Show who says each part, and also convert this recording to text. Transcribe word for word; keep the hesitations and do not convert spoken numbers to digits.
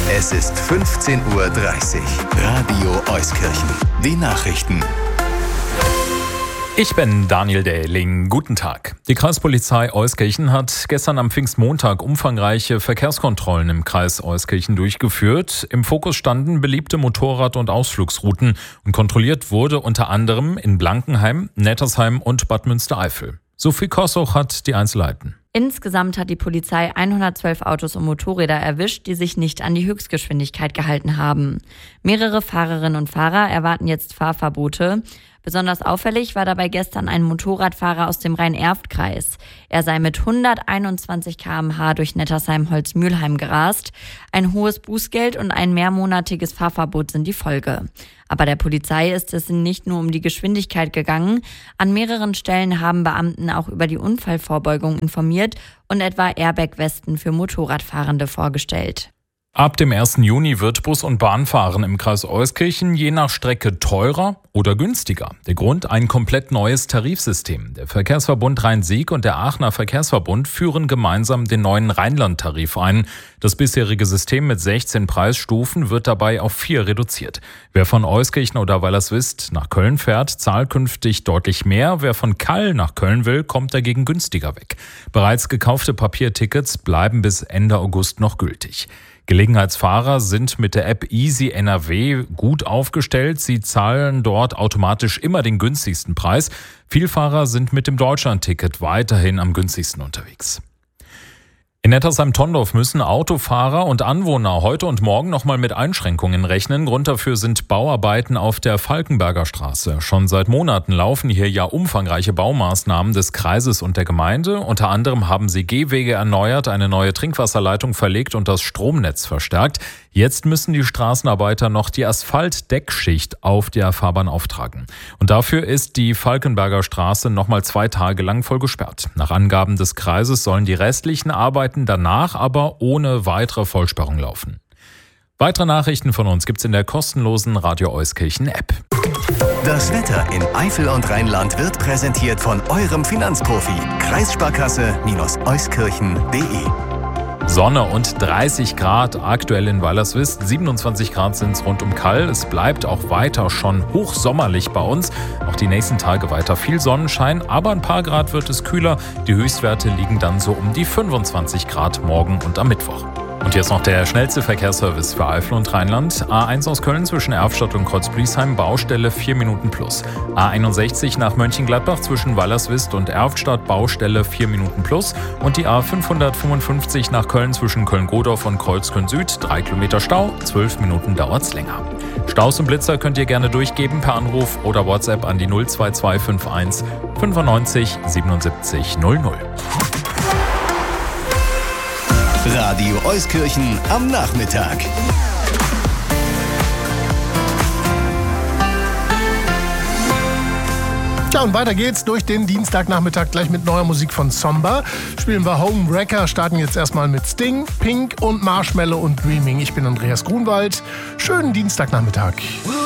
Speaker 1: Es ist fünfzehn Uhr dreißig. Radio Euskirchen. Die Nachrichten.
Speaker 2: Ich bin Daniel Dehling. Guten Tag. Die Kreispolizei Euskirchen hat gestern am Pfingstmontag umfangreiche Verkehrskontrollen im Kreis Euskirchen durchgeführt. Im Fokus standen beliebte Motorrad- und Ausflugsrouten und kontrolliert wurde unter anderem in Blankenheim, Nettersheim und Bad Münstereifel. Sophie Kossoch hat die Einzelheiten.
Speaker 3: Insgesamt hat die Polizei hundertzwölf Autos und Motorräder erwischt, die sich nicht an die Höchstgeschwindigkeit gehalten haben. Mehrere Fahrerinnen und Fahrer erwarten jetzt Fahrverbote. Besonders auffällig war dabei gestern ein Motorradfahrer aus dem Rhein-Erft-Kreis. Er sei mit hunderteinundzwanzig Kilometer pro Stunde durch Nettersheim-Holzmülheim gerast. Ein hohes Bußgeld und ein mehrmonatiges Fahrverbot sind die Folge. Aber der Polizei ist es nicht nur um die Geschwindigkeit gegangen. An mehreren Stellen haben Beamten auch über die Unfallvorbeugung informiert und etwa Airbag-Westen für Motorradfahrende vorgestellt.
Speaker 2: Ab dem ersten Juni wird Bus- und Bahnfahren im Kreis Euskirchen je nach Strecke teurer oder günstiger. Der Grund: ein komplett neues Tarifsystem. Der Verkehrsverbund Rhein-Sieg und der Aachener Verkehrsverbund führen gemeinsam den neuen Rheinland-Tarif ein. Das bisherige System mit sechzehn Preisstufen wird dabei auf vier reduziert. Wer von Euskirchen oder Weilerswist nach Köln fährt, zahlt künftig deutlich mehr. Wer von Kall nach Köln will, kommt dagegen günstiger weg. Bereits gekaufte Papiertickets bleiben bis Ende August noch gültig. Gelegenheitsfahrer sind mit der App Easy N R W gut aufgestellt. Sie zahlen dort automatisch immer den günstigsten Preis. Vielfahrer sind mit dem Deutschlandticket weiterhin am günstigsten unterwegs. In Nettersheim-Tondorf müssen Autofahrer und Anwohner heute und morgen nochmal mit Einschränkungen rechnen. Grund dafür sind Bauarbeiten auf der Falkenberger Straße. Schon seit Monaten laufen hier ja umfangreiche Baumaßnahmen des Kreises und der Gemeinde. Unter anderem haben sie Gehwege erneuert, eine neue Trinkwasserleitung verlegt und das Stromnetz verstärkt. Jetzt müssen die Straßenarbeiter noch die Asphaltdeckschicht auf der Fahrbahn auftragen. Und dafür ist die Falkenberger Straße nochmal zwei Tage lang voll gesperrt. Nach Angaben des Kreises sollen die restlichen Arbeiten danach aber ohne weitere Vollsperrung laufen. Weitere Nachrichten von uns gibt's in der kostenlosen Radio Euskirchen App.
Speaker 1: Das Wetter in Eifel und Rheinland wird präsentiert von eurem Finanzprofi. Kreissparkasse-Euskirchen punkt de.
Speaker 2: Sonne und dreißig Grad aktuell in Weilerswist, siebenundzwanzig Grad sind es rund um Kall. Es bleibt auch weiter schon hochsommerlich bei uns. Auch die nächsten Tage weiter viel Sonnenschein, aber ein paar Grad wird es kühler. Die Höchstwerte liegen dann so um die fünfundzwanzig Grad morgen und am Mittwoch. Und jetzt noch der schnellste Verkehrsservice für Eifel und Rheinland. A eins aus Köln zwischen Erftstadt und Kreuzbliesheim, Baustelle vier Minuten plus. A einundsechzig nach Mönchengladbach zwischen Weilerswist und Erftstadt, Baustelle vier Minuten plus. Und die A fünfhundertfünfundfünfzig nach Köln zwischen Köln-Godorf und Kreuzköln Süd, drei Kilometer Stau, zwölf Minuten dauert's länger. Staus und Blitzer könnt ihr gerne durchgeben per Anruf oder WhatsApp an die null zwei zwei fünf eins fünfundneunzig siebenundsiebzig null null.
Speaker 1: Radio Euskirchen am Nachmittag.
Speaker 4: Ja, und weiter geht's durch den Dienstagnachmittag gleich mit neuer Musik von Zomba. Spielen wir Homewrecker, starten jetzt erstmal mit Sting, Pink und Marshmallow und Dreaming. Ich bin Andreas Grunwald. Schönen Dienstagnachmittag.